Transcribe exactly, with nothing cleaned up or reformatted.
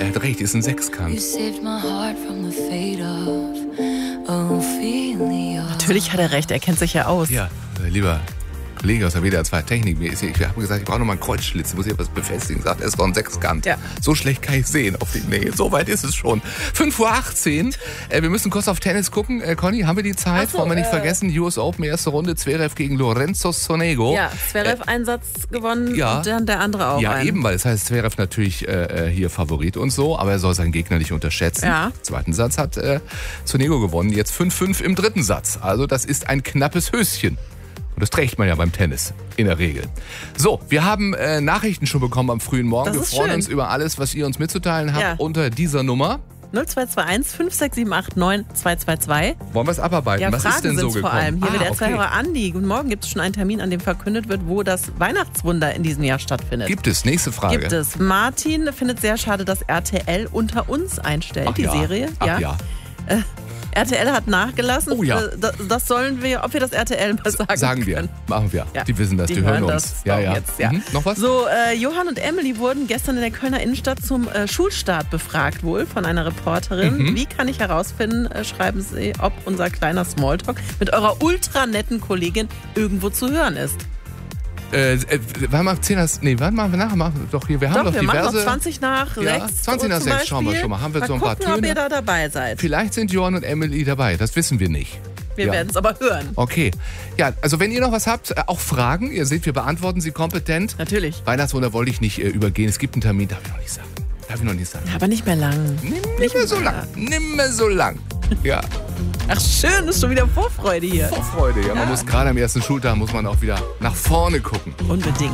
Er hat recht, ist ein Sechskant. Natürlich hat er recht, er kennt sich ja aus. Ja, lieber Kollege aus der W D R zwei Technik, ich habe gesagt, ich brauche nochmal einen Kreuzschlitz, ich muss hier was befestigen. Sagt, er ist doch ein Sechskant. Ja. So schlecht kann ich sehen auf die Nähe. So weit ist es schon. fünf Uhr achtzehn. Äh, wir müssen kurz auf Tennis gucken. Äh, Conny, haben wir die Zeit? So, Wollen wir nicht äh, vergessen, U S Open, erste Runde, Zverev gegen Lorenzo Sonego. Ja, Zverev äh, einen Satz gewonnen ja, und dann der andere auch. Ja, einen. eben, weil es heißt Zverev natürlich äh, hier Favorit und so, aber er soll seinen Gegner nicht unterschätzen. Ja. Zweiten Satz hat äh, Sonego gewonnen, jetzt fünf fünf im dritten Satz. Also das ist ein knappes Höschen. Und das trägt man ja beim Tennis, in der Regel. So, wir haben äh, Nachrichten schon bekommen am frühen Morgen. Wir freuen schön. uns über alles, was ihr uns mitzuteilen habt, ja. unter dieser Nummer. null zwei zwei eins fünf sechs sieben acht neun zwei zwei zwei. Wollen wir es abarbeiten? Ja, was Fragen ist denn so gekommen? Vor allem. Hier ah, wird der okay. Zwei-Hörer Andi. Guten Morgen, gibt es schon einen Termin, an dem verkündet wird, wo das Weihnachtswunder in diesem Jahr stattfindet? Gibt es. Nächste Frage. Gibt es. Martin findet sehr schade, dass R T L Unter uns einstellt, Ach die ja. Serie. Ach ja. ja. Äh, R T L hat nachgelassen. Oh ja. Das, das sollen wir, ob wir das R T L mal sagen Sagen wir, können. machen wir. Ja. Die wissen das, die, die hören, hören uns. Das ja, ja. Jetzt, ja. Mhm. Noch was? So, äh, Johann und Emily wurden gestern in der Kölner Innenstadt zum äh, Schulstart befragt wohl von einer Reporterin. Mhm. Wie kann ich herausfinden, äh, schreiben Sie, ob unser kleiner Smalltalk mit eurer ultranetten Kollegin irgendwo zu hören ist? Äh, äh, warte mal, zehn, nee, warte mal, nach, machen doch hier, wir haben doch, doch wir diverse... machen noch zwanzig nach ja, sechs. zwanzig nach sechs, schauen wir schon mal. Haben wir mal so ein gucken, paar Töne? ob ihr da dabei seid. Vielleicht sind Johann und Emily dabei, das wissen wir nicht. Wir ja. werden es aber hören. Okay. Ja, also wenn ihr noch was habt, äh, auch Fragen, ihr seht, wir beantworten sie kompetent. Natürlich. Weihnachtswunder wollte ich nicht äh, übergehen, es gibt einen Termin, darf ich noch nicht sagen. Darf ich noch nicht sagen. Ja, aber nicht mehr lang. Nimm nicht mehr so lang. Nimm mehr so lang. Ja. Ach schön, ist schon wieder Vorfreude hier. Vorfreude, ja. Man ja. muss gerade am ersten Schultag muss man auch wieder nach vorne gucken. Unbedingt.